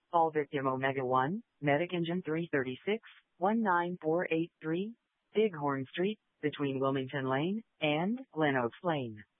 Call victim Omega 1, Medic Engine 336, 19483, Bighorn Street, between Wilmington Lane and Glen Oaks Lane.